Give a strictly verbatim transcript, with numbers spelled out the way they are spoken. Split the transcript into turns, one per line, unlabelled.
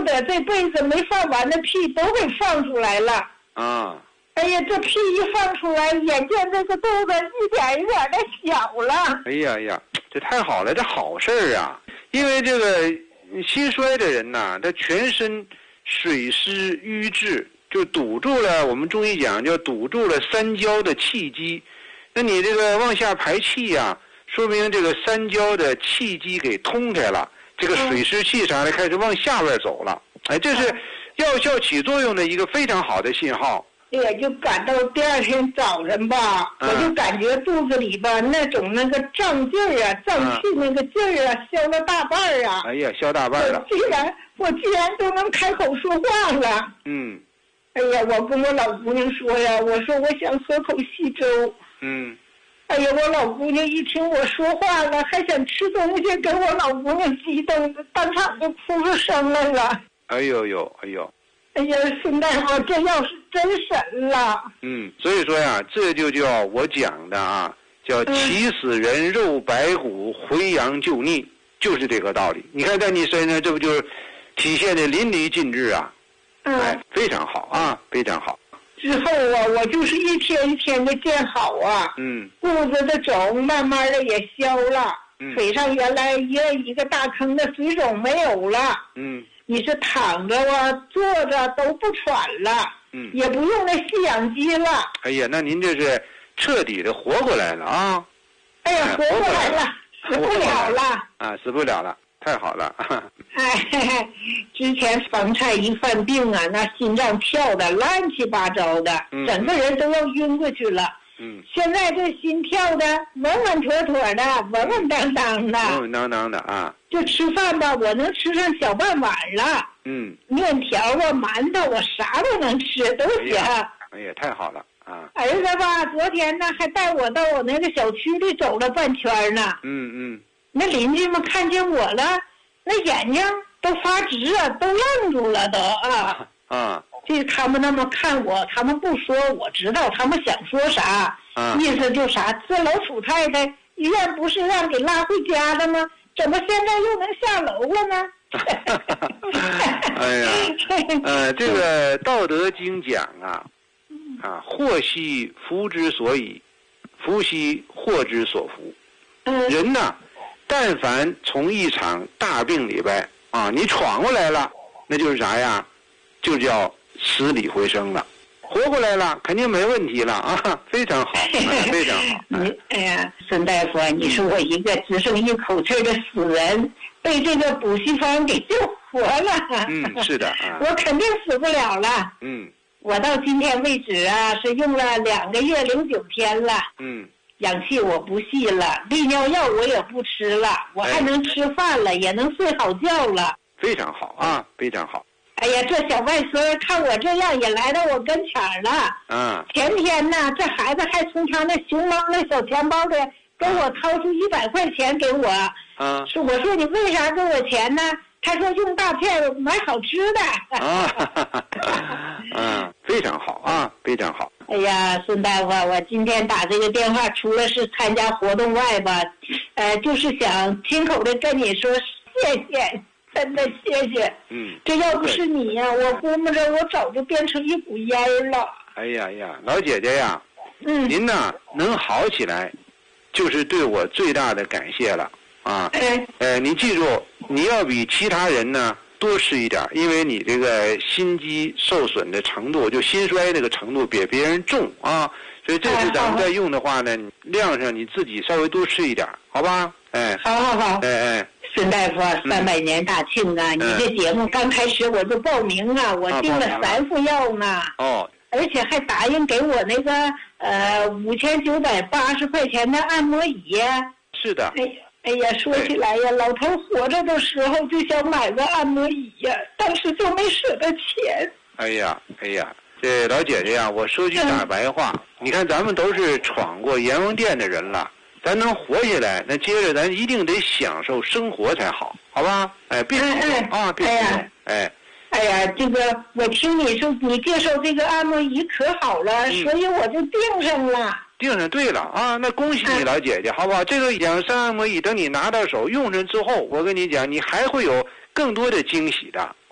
得这辈子没放完的屁都给放出来了。
啊。
哎呀，这屁一放出来，眼见这个肚子一点一点的小了。
哎呀呀，这太好了，这好事儿啊！因为这个心衰的人呐，他全身水湿瘀滞，就堵住了。我们中医讲叫堵住了三焦的气机。那你这个往下排气呀、啊，说明这个三焦的气机给通开了，这个水湿气啥的开始往下边走了。哎，这是药效起作用的一个非常好的信号。
也就赶到第二天早晨吧，嗯、我就感觉肚子里吧那种那个胀劲儿啊，胀气那个劲儿啊，消了大半儿啊。
哎呀，消大半了。
我既然我既然都能开口说话了。
嗯。
哎呀，我跟我老姑娘说呀，我说我想喝口稀粥。
嗯。
哎呀，我老姑娘一听我说话了，还想吃东西，给我老姑娘激动的当场就哭出声来了。
哎呦呦，哎呦。
哎呀，孙大夫，这药是真神了。
嗯，所以说呀，这就叫我讲的啊，叫起死人肉白骨，回阳救逆，就是这个道理。你看在你身上，这不就是体现的淋漓尽致啊？
嗯，
哎，非常好啊，非常好。
之后啊，我就是一天一天的见好啊。
嗯。
肚子的肿慢慢的也消了，
嗯、
腿上原来一个一个大坑的水肿没有了。
嗯。
你是躺着啊，坐着都不喘了，
嗯，
也不用那吸氧机了。
哎呀，那您这是彻底的活过来了啊！
哎呀，活过来了，死不了了
啊，死不了了，太好了！
哎，嘿嘿，之前房菜一犯病啊，那心脏跳的乱七八糟的，
嗯、
整个人都要晕过去了。
嗯，
现在这心跳的稳稳妥妥的，稳稳当当的，
稳稳当当的啊。
就吃饭吧，我能吃上小半碗了。
嗯，
面条啊，馒头，我啥都能吃，都行。哎呀，
哎呀，太好了啊！
儿子吧，昨天呢还带我到我那个小区里走了半圈呢。
嗯嗯。
那邻居们看见我了，那眼睛都发直啊，都愣住了都啊。
啊。
这他们那么看我，他们不说，我知道他们想说啥。
啊。意
思就啥，这老楚太太医院不是让给拉回家的吗？怎么现在又能下楼了呢？
哎呀，呃，这个《道德经》讲啊，啊，祸兮福之所以，福兮祸之所伏。
嗯、
人呐，但凡从一场大病里边啊，你闯过来了，那就是啥呀？就叫死里回生了。活过来了，肯定没问题了啊，非常好，非常好。
你哎呀，孙大夫，你说我一个只剩一口气的死人，被这个补习方给救活了。
嗯，是的啊。
我肯定死不了了。
嗯。
我到今天为止啊，是用了两个月零九天了。
嗯。
氧气我不吸了，利尿药我也不吃了，我还能吃饭了，哎、也能睡好觉了。
非常好啊，非常好。
哎呀，这小外孙看我这样也来到我跟前了。
嗯。
前天呢，这孩子还从他那熊猫那小钱包里给我掏出一百块钱给我。
嗯。
是我说你为啥给我钱呢？他说用大片买好吃的。
啊，嗯，非常好啊，非常好。
哎呀，孙大夫，我今天打这个电话，除了是参加活动外吧，呃，就是想亲口的跟你说谢谢。真的谢谢，
嗯，
这要不是你呀、啊，我估摸着我早就变成一股烟了。
哎呀呀，老姐姐呀，
嗯，
您呐能好起来，就是对我最大的感谢了啊。
哎，
呃，你记住，你要比其他人呢多吃一点，因为你这个心肌受损的程度，就心衰那个程度比别人重啊，所以这次咱们再用的话呢，量上你自己稍微多吃一点，好吧？哎，
好好好，
哎哎。
孙大夫，三百年大庆啊！
嗯、
你这节目刚开始我就报名啊，我订了三副药呢。
哦。
而且还答应给我那个呃五千九百八十块钱的按摩椅。
是的。
哎呀，哎呀，说起来呀，老头活着的时候就想买个按摩椅呀，当时就没舍得钱。
哎呀，哎呀，这老姐姐呀，我说句大白话，嗯、你看咱们都是闯过阎王殿的人了。咱能活下来，那接着咱一定得享受生活才好，好吧？哎，别激动啊，别激动，哎。
哎呀，这个我听你说你介绍这个按摩仪可好了，嗯、所以我就订上了。
订上对了啊，那恭喜你老姐姐，好不好？这个养生按摩仪等你拿到手用上之后，我跟你讲，你还会有更多的惊喜的。